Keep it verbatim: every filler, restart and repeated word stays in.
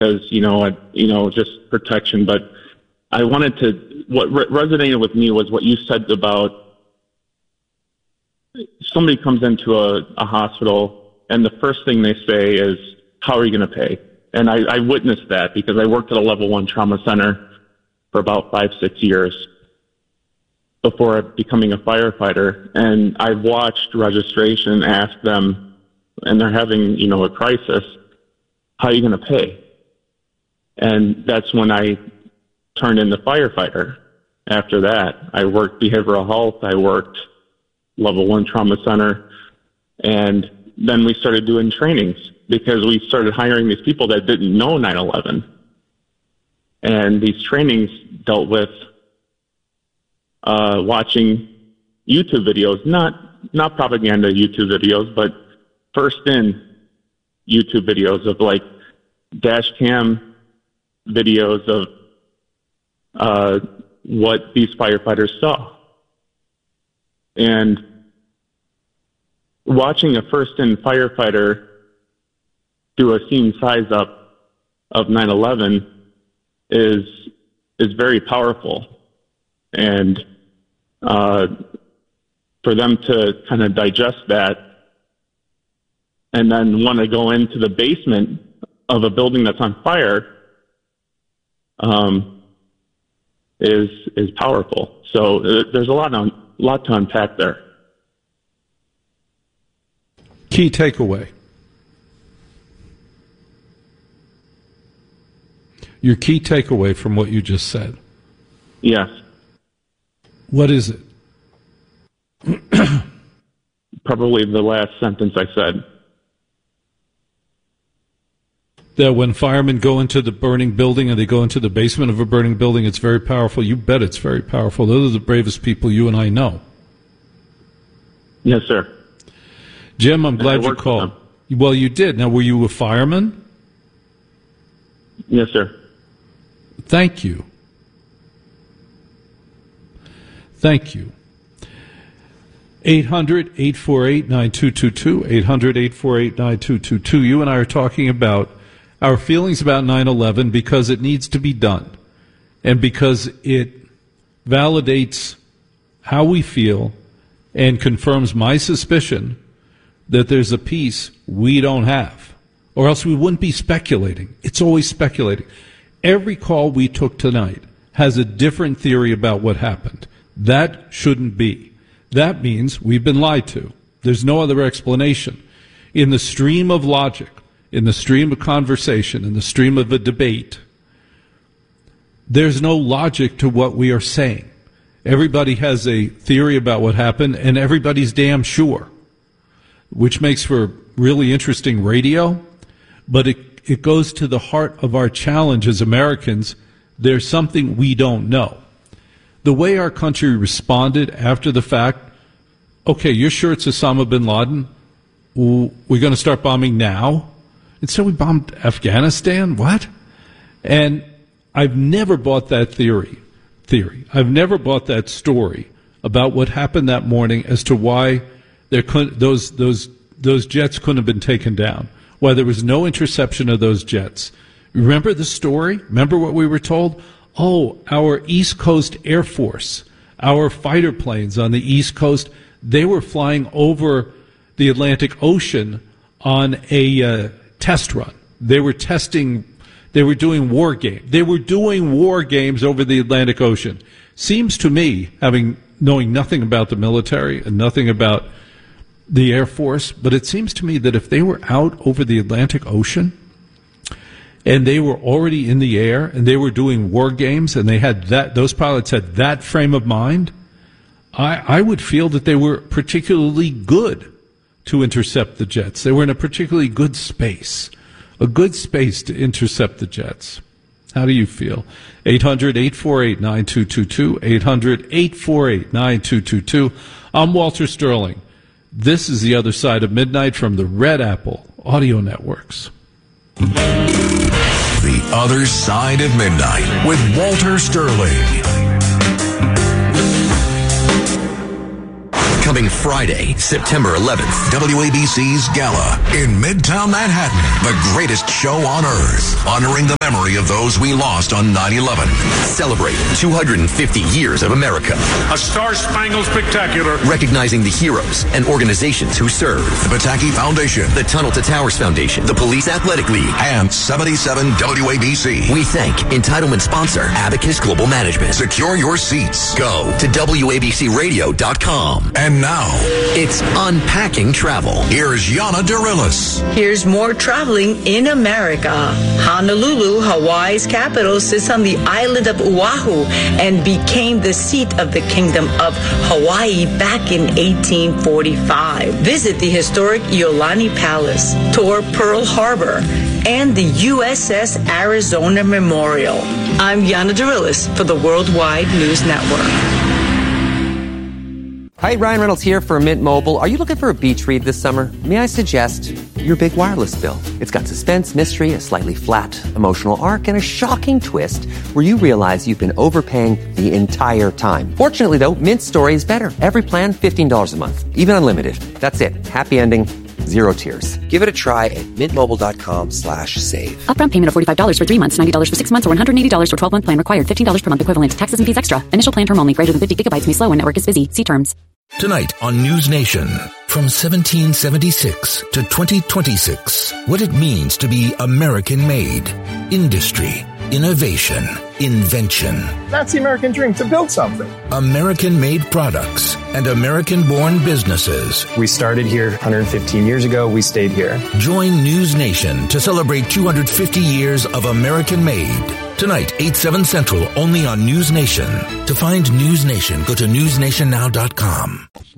because, you know, I, you know, just protection. But I wanted to, what re- resonated with me was what you said about somebody comes into a, a hospital and the first thing they say is, how are you going to pay? And I, I witnessed that because I worked at a level one trauma center for about five, six years before becoming a firefighter. And I've watched registration ask them, and they're having, you know, a crisis, how are you going to pay? And that's when I turned into firefighter. After that, I worked behavioral health. I worked level one trauma center. And then we started doing trainings because we started hiring these people that didn't know nine eleven. And these trainings dealt with uh, watching YouTube videos, not not propaganda YouTube videos, but first in YouTube videos of like dash cam videos of uh, what these firefighters saw. And watching a first-in firefighter do a scene size up of nine eleven is is very powerful. And uh, for them to kind of digest that and then want to go into the basement of a building that's on fire um, is is powerful. So uh, there's a lot on lot to unpack there. Key takeaway. Your key takeaway from what you just said. Yes. What is it? Probably the last sentence I said. That when firemen go into the burning building and they go into the basement of a burning building, it's very powerful. You bet it's very powerful. Those are the bravest people you and I know. Yes, sir. Jim, I'm glad you called. Well, you did. Now, were you a fireman? Yes, sir. Thank you. Thank you. eight hundred, eight four eight, nine two two two, eight hundred, eight four eight, nine two two two. You and I are talking about our feelings about nine eleven because it needs to be done and because it validates how we feel and confirms my suspicion that there's a piece we don't have, or else we wouldn't be speculating. It's always speculating. Every call we took tonight has a different theory about what happened. That shouldn't be. That means we've been lied to. There's no other explanation. In the stream of logic, in the stream of conversation, in the stream of a debate, there's no logic to what we are saying. Everybody has a theory about what happened, and everybody's damn sure, which makes for really interesting radio, but it, it goes to the heart of our challenge as Americans. There's something we don't know. The way our country responded after the fact, okay, you're sure it's Osama bin Laden? We're going to start bombing now? And so we bombed Afghanistan? What? And I've never bought that theory. Theory. I've never bought that story about what happened that morning as to why there couldn't, those those those jets couldn't have been taken down. Why there was no interception of those jets. Remember the story? Remember what we were told? Oh, our East Coast Air Force, our fighter planes on the East Coast, they were flying over the Atlantic Ocean on a uh, test run. They were testing, they were doing war games. They were doing war games over the Atlantic Ocean. Seems to me, having knowing nothing about the military and nothing about the Air Force, but it seems to me that if they were out over the Atlantic Ocean and they were already in the air and they were doing war games and they had that, those pilots had that frame of mind, I, I would feel that they were particularly good to intercept the jets. They were in a particularly good space, a good space to intercept the jets. How do you feel? eight hundred, eight four eight, nine two two two, eight hundred, eight four eight, nine two two two. I'm Walter Sterling. This is The Other Side of Midnight from the Red Apple Audio Networks. The Other Side of Midnight with Walter Sterling. Coming Friday, September eleventh. W A B C's Gala in Midtown Manhattan. The greatest show on earth. Honoring the memory of those we lost on nine eleven. Celebrating two hundred fifty years of America. A Star-Spangled Spectacular. Recognizing the heroes and organizations who serve. The Pataki Foundation. The Tunnel to Towers Foundation. The Police Athletic League. And seventy-seven W A B C. We thank entitlement sponsor Abacus Global Management. Secure your seats. Go to W A B C radio dot com. And now, it's Unpacking Travel. Here's Yana Dorillis. Here's more traveling in America. Honolulu, Hawaii's capital, sits on the island of Oahu and became the seat of the Kingdom of Hawaii back in eighteen forty-five. Visit the historic Iolani Palace, tour Pearl Harbor, and the U S S Arizona Memorial. I'm Yana Dorillis for the Worldwide News Network. Hi, Ryan Reynolds here for Mint Mobile. Are you looking for a beach read this summer? May I suggest your big wireless bill? It's got suspense, mystery, a slightly flat emotional arc, and a shocking twist where you realize you've been overpaying the entire time. Fortunately, though, Mint's story is better. Every plan, fifteen dollars a month. Even unlimited. That's it. Happy ending. Zero tears. Give it a try at mintmobile.com slash save. Upfront payment of forty-five dollars for three months, ninety dollars for six months, or one hundred eighty dollars for twelve-month plan required. fifteen dollars per month equivalent. Taxes and fees extra. Initial plan term only. Greater than fifty gigabytes may slow when network is busy. See terms. Tonight on News Nation, from seventeen seventy-six to twenty twenty-six, what it means to be American-made. Industry, innovation, invention. That's the American dream, to build something. American-made products and American-born businesses. We started here one hundred fifteen years ago. We stayed here. Join News Nation to celebrate two hundred fifty years of American-made. Tonight, eight, seven Central, only on News Nation. To find News Nation, go to news nation now dot com.